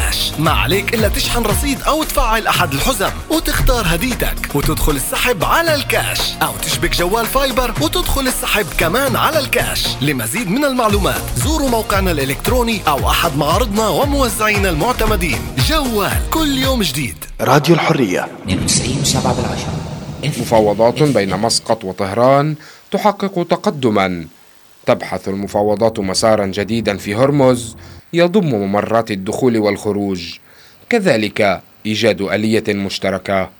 كاش. ما عليك إلا تشحن رصيد أو تفعل أحد الحزم وتختار هديتك وتدخل السحب على الكاش، أو تشبك جوال فايبر وتدخل السحب كمان على الكاش. لمزيد من المعلومات زوروا موقعنا الإلكتروني أو أحد معارضنا وموزعينا المعتمدين. جوال كل يوم جديد. راديو الحرية 92.7. مفاوضات بين مسقط وطهران تحقق تقدما. تبحث المفاوضات مسارا جديدا في هرمز يضم ممرات الدخول والخروج، كذلك إيجاد آلية مشتركة.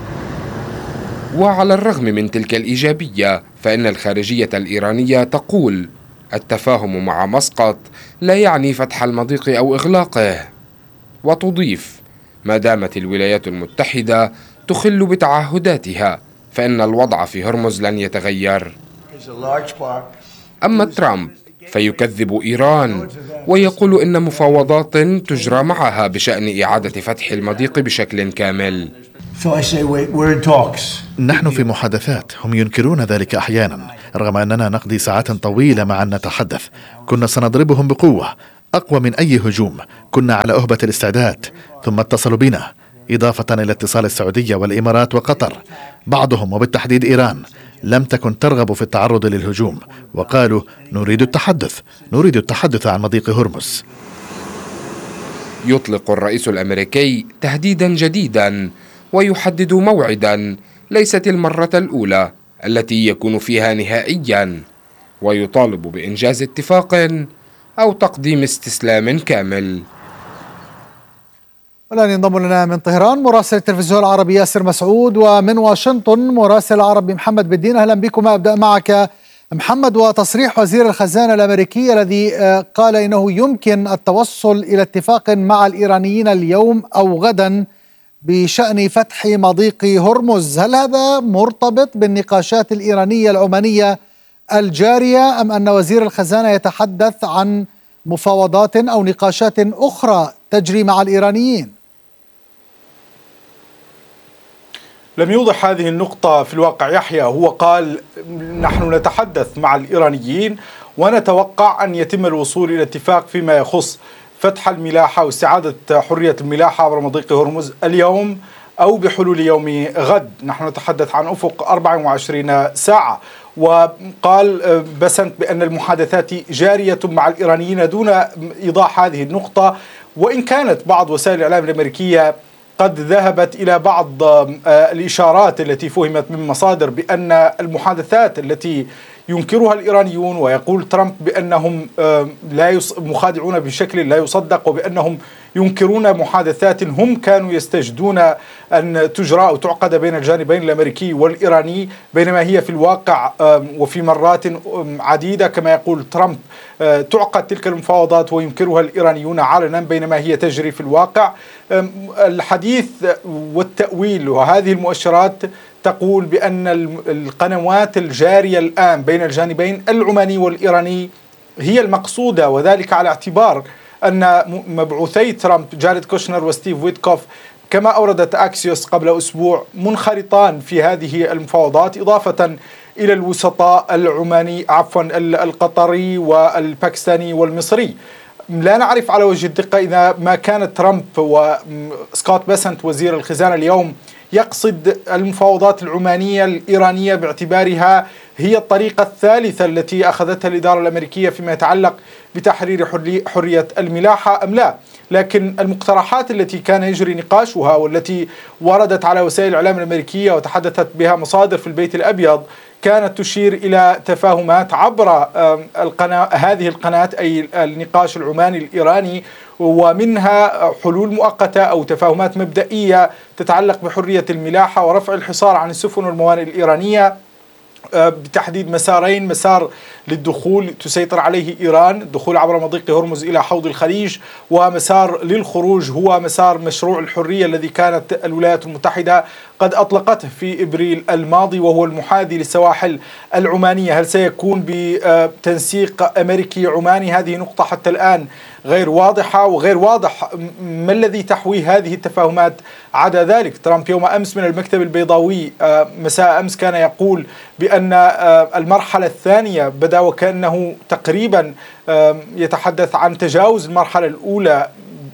وعلى الرغم من تلك الإيجابية فإن الخارجية الإيرانية تقول التفاهم مع مسقط لا يعني فتح المضيق أو إغلاقه، وتضيف ما دامت الولايات المتحدة تخل بتعهداتها فإن الوضع في هرمز لن يتغير. أما ترامب فيكذب إيران ويقول إن مفاوضات تجرى معها بشأن إعادة فتح المضيق بشكل كامل. نحن في محادثات، هم ينكرون ذلك أحيانا رغم أننا نقضي ساعات طويلة معا نتحدث. كنا سنضربهم بقوة أقوى من أي هجوم، كنا على أهبة الاستعداد، ثم اتصلوا بنا إضافة إلى اتصال السعودية والإمارات وقطر. بعضهم وبالتحديد إيران لم تكن ترغب في التعرض للهجوم، وقالوا نريد التحدث عن مضيق هرمز. يطلق الرئيس الأمريكي تهديدا جديدا ويحدد موعدا ليست المرة الأولى التي يكون فيها نهائيا، ويطالب بإنجاز اتفاق أو تقديم استسلام كامل. والآن ينضم لنا من طهران مراسل التلفزيون العربي ياسر مسعود، ومن واشنطن مراسل العربي محمد بالدين. أهلا بكم. أبدأ معك محمد، وتصريح وزير الخزانة الأمريكي الذي قال إنه يمكن التوصل إلى اتفاق مع الإيرانيين اليوم أو غدا بشأن فتح مضيق هرمز. هل هذا مرتبط بالنقاشات الإيرانية العمانية الجارية، أم أن وزير الخزانة يتحدث عن مفاوضات أو نقاشات أخرى تجري مع الإيرانيين؟ لم يوضح هذه النقطة في الواقع يحيى. هو قال نحن نتحدث مع الإيرانيين ونتوقع أن يتم الوصول إلى اتفاق فيما يخص فتح الملاحة واستعادة حرية الملاحة عبر مضيق هرمز اليوم أو بحلول يوم غد. نحن نتحدث عن أفق 24 ساعة. وقال بسنت بأن المحادثات جارية مع الإيرانيين دون إيضاح هذه النقطة، وإن كانت بعض وسائل الإعلام الأمريكية قد ذهبت إلى بعض الإشارات التي فهمت من مصادر بأن المحادثات التي ينكرها الإيرانيون ويقول ترامب بأنهم مخادعون بشكل لا يصدق، وبأنهم ينكرون محادثات هم كانوا يستجدون أن تجرى أو تعقد بين الجانبين الأمريكي والإيراني، بينما هي في الواقع وفي مرات عديدة كما يقول ترامب تعقد تلك المفاوضات وينكرها الإيرانيون علنا بينما هي تجري في الواقع. الحديث والتأويل وهذه المؤشرات تقول بأن القنوات الجارية الآن بين الجانبين العماني والإيراني هي المقصودة، وذلك على اعتبار أن مبعوثي ترامب جاريد كوشنر وستيف ويتكوف كما أوردت أكسيوس قبل أسبوع منخرطان في هذه المفاوضات، إضافة إلى الوسطاء القطري والباكستاني والمصري. لا نعرف على وجه الدقة إذا ما كان ترامب وسكوت بيسنت وزير الخزانة اليوم يقصد المفاوضات العمانية الإيرانية باعتبارها هي الطريقة الثالثة التي أخذتها الإدارة الأمريكية فيما يتعلق بتحرير حرية الملاحة أم لا. لكن المقترحات التي كان يجري نقاشها والتي وردت على وسائل الإعلام الأمريكية وتحدثت بها مصادر في البيت الأبيض كانت تشير إلى تفاهمات عبر هذه القناة، أي النقاش العماني الإيراني، ومنها حلول مؤقتة أو تفاهمات مبدئية تتعلق بحرية الملاحة ورفع الحصار عن السفن والموانئ الإيرانية بتحديد مسارين: مسار للدخول تسيطر عليه إيران، الدخول عبر مضيق هرمز إلى حوض الخليج، ومسار للخروج هو مسار مشروع الحرية الذي كانت الولايات المتحدة قد أطلقته في إبريل الماضي وهو المحاذي للسواحل العمانية. هل سيكون بتنسيق أمريكي عماني؟ هذه نقطة حتى الآن غير واضحة، وغير واضح ما الذي تحويه هذه التفاهمات. عدا ذلك ترامب يوم أمس من المكتب البيضاوي مساء أمس كان يقول بأن المرحلة الثانية بدأ وكأنه تقريبا يتحدث عن تجاوز المرحلة الأولى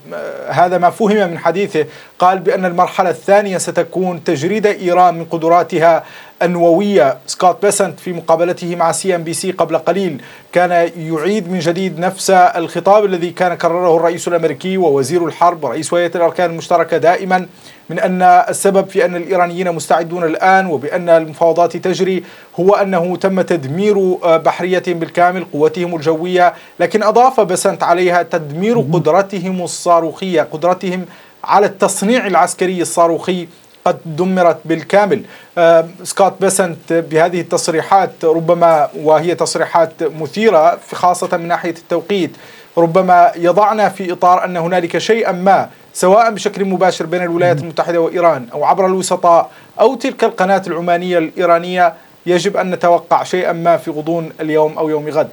هذا ما فهم من حديثه. قال بأن المرحلة الثانية ستكون تجريد إيران من قدراتها النووية. سكوت بيسنت في مقابلته مع CNBC قبل قليل كان يعيد من جديد نفس الخطاب الذي كان كرره الرئيس الأمريكي ووزير الحرب ورئيس هيئة الأركان المشتركة دائما، من أن السبب في أن الإيرانيين مستعدون الآن وبأن المفاوضات تجري هو أنه تم تدمير بحريتهم بالكامل، قوتهم الجوية، لكن أضاف بيسنت عليها تدمير قدرتهم الصاروخية، قدرتهم على التصنيع العسكري الصاروخي قد دمرت بالكامل. سكوت بيسنت بهذه التصريحات ربما، وهي تصريحات مثيرة خاصة من ناحية التوقيت، ربما يضعنا في إطار أن هنالك شيئا ما سواء بشكل مباشر بين الولايات المتحدة وإيران أو عبر الوسطاء أو تلك القناة العمانية الإيرانية، يجب أن نتوقع شيئا ما في غضون اليوم أو يوم غد.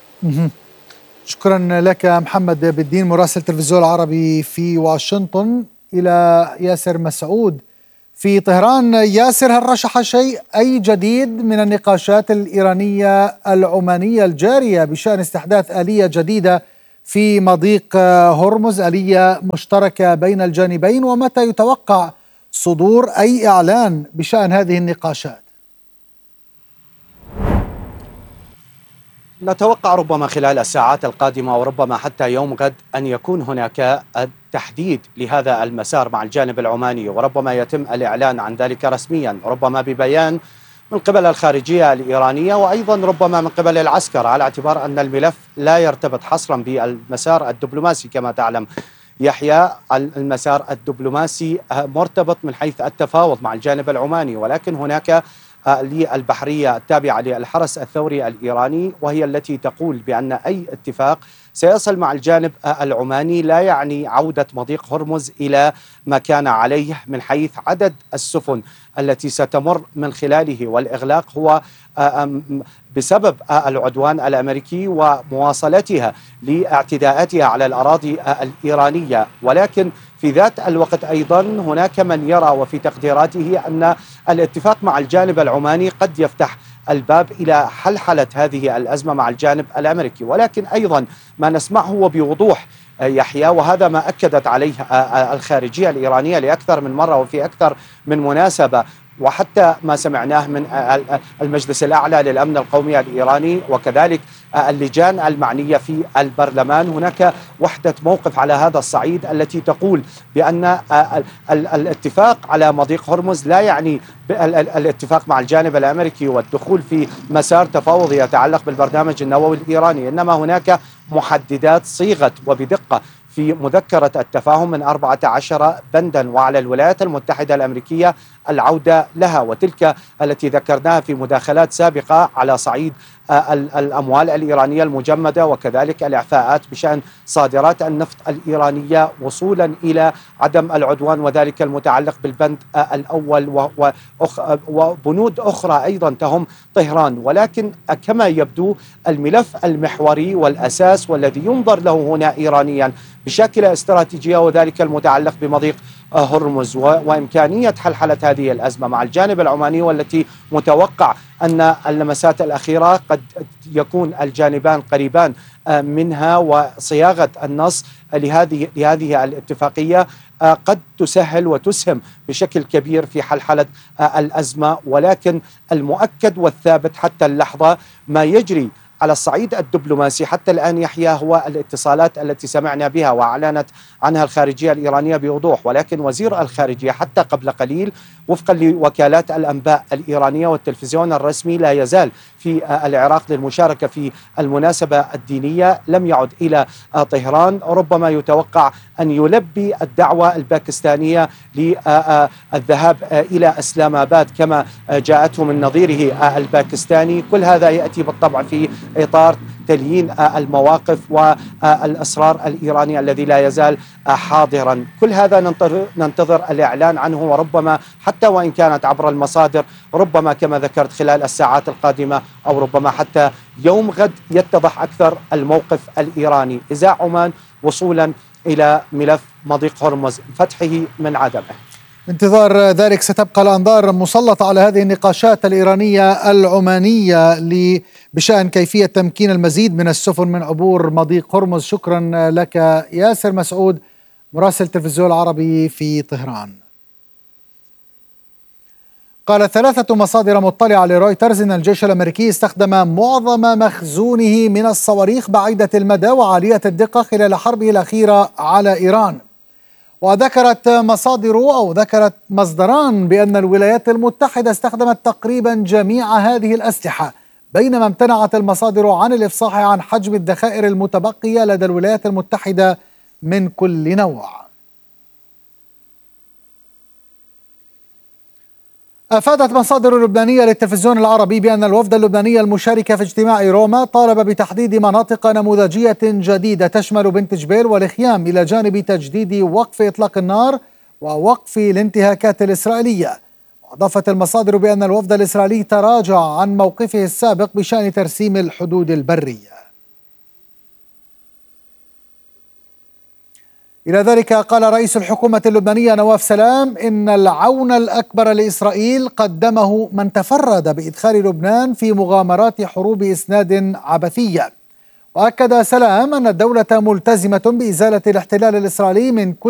شكرا لك محمد بالدين مراسل التلفزيون العربي في واشنطن. إلى ياسر مسعود في طهران. ياسر، هل رشح أي جديد من النقاشات الإيرانية العمانية الجارية بشأن استحداث آلية جديدة في مضيق هرمز، آلية مشتركة بين الجانبين، ومتى يتوقع صدور أي إعلان بشأن هذه النقاشات؟ نتوقع ربما خلال الساعات القادمة وربما حتى يوم غد أن يكون هناك تحديد لهذا المسار مع الجانب العماني، وربما يتم الإعلان عن ذلك رسميا، ربما ببيان من قبل الخارجية الإيرانية وأيضا ربما من قبل العسكر، على اعتبار أن الملف لا يرتبط حصرا بالمسار الدبلوماسي. كما تعلم يحيى، المسار الدبلوماسي مرتبط من حيث التفاوض مع الجانب العماني، ولكن هناك للبحرية التابعة للحرس الثوري الإيراني، وهي التي تقول بأن أي اتفاق سيصل مع الجانب العماني لا يعني عودة مضيق هرمز إلى ما كان عليه من حيث عدد السفن التي ستمر من خلاله، والإغلاق هو بسبب العدوان الأمريكي ومواصلتها لاعتداءاتها على الأراضي الإيرانية. ولكن في ذات الوقت أيضا هناك من يرى وفي تقديراته أن الاتفاق مع الجانب العماني قد يفتح الباب إلى حلحلة هذه الأزمة مع الجانب الأمريكي. ولكن أيضا ما نسمعه وبوضوح يحيى، وهذا ما أكدت عليه الخارجية الإيرانية لأكثر من مرة وفي أكثر من مناسبة، وحتى ما سمعناه من المجلس الأعلى للأمن القومي الإيراني وكذلك اللجان المعنية في البرلمان، هناك وحدة موقف على هذا الصعيد التي تقول بأن الاتفاق على مضيق هرمز لا يعني الاتفاق مع الجانب الأمريكي والدخول في مسار تفاوضي يتعلق بالبرنامج النووي الإيراني، إنما هناك محددات صيغت وبدقة في مذكرة التفاهم من 14 بندا، وعلى الولايات المتحدة الأمريكية العودة لها، وتلك التي ذكرناها في مداخلات سابقة على صعيد الأموال الإيرانية المجمدة وكذلك الإعفاءات بشأن صادرات النفط الإيرانية وصولا إلى عدم العدوان، وذلك المتعلق بالبند الأول وبنود أخرى أيضا تهم طهران. ولكن كما يبدو الملف المحوري والأساس والذي ينظر له هنا إيرانيا بشكل استراتيجية وذلك المتعلق بمضيق هرمز وإمكانية حلحلة هذه الأزمة مع الجانب العماني، والتي متوقع أن اللمسات الأخيرة قد يكون الجانبان قريبان منها، وصياغة النص لهذه الاتفاقية قد تسهل وتسهم بشكل كبير في حلحلة الأزمة. ولكن المؤكد والثابت حتى اللحظة ما يجري على الصعيد الدبلوماسي حتى الآن يحيى هو الاتصالات التي سمعنا بها وأعلنت عنها الخارجية الإيرانية بوضوح، ولكن وزير الخارجية حتى قبل قليل وفقا لوكالات الأنباء الإيرانية والتلفزيون الرسمي لا يزال في العراق للمشاركة في المناسبة الدينية، لم يعد إلى طهران. ربما يتوقع أن يلبي الدعوة الباكستانية للذهاب إلى إسلام آباد كما جاءته من نظيره الباكستاني. كل هذا يأتي بالطبع في إطار تليين المواقف والإصرار الإيراني الذي لا يزال حاضرا. كل هذا ننتظر الإعلان عنه، وربما حتى وإن كانت عبر المصادر ربما كما ذكرت خلال الساعات القادمة أو ربما حتى يوم غد يتضح أكثر الموقف الإيراني إزاء عمان وصولا إلى ملف مضيق هرمز فتحه من عدمه. انتظار ذلك. ستبقى الأنظار مسلطة على هذه النقاشات الإيرانية العمانية بشأن كيفية تمكين المزيد من السفن من عبور مضيق هرمز. شكرا لك ياسر مسعود مراسل التلفزيون العربي في طهران. قالت 3 مصادر مطلعة لرويترز إن الجيش الأمريكي استخدم معظم مخزونه من الصواريخ بعيدة المدى وعالية الدقة خلال حربه الأخيرة على إيران. وذكرت مصدران بأن الولايات المتحدة استخدمت تقريبا جميع هذه الأسلحة، بينما امتنعت المصادر عن الإفصاح عن حجم الذخائر المتبقية لدى الولايات المتحدة من كل نوع. أفادت مصادر لبنانية للتلفزيون العربي بأن الوفد اللبناني المشارك في اجتماع روما طالب بتحديد مناطق نموذجية جديدة تشمل بنت جبيل والخيام، إلى جانب تجديد وقف إطلاق النار ووقف الانتهاكات الإسرائيلية. وأضافت المصادر بأن الوفد الإسرائيلي تراجع عن موقفه السابق بشأن ترسيم الحدود البرية. إلى ذلك قال رئيس الحكومة اللبنانية نواف سلام إن العون الأكبر لإسرائيل قدمه من تفرد بإدخال لبنان في مغامرات حروب إسناد عبثية. وأكد سلام أن الدولة ملتزمة بإزالة الاحتلال الإسرائيلي من كل